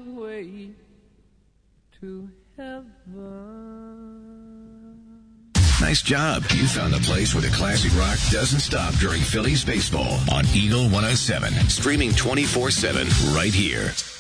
way to heaven. Nice job. You found the place where the classic rock doesn't stop during Phillies baseball on Eagle 107. Streaming 24/7 right here.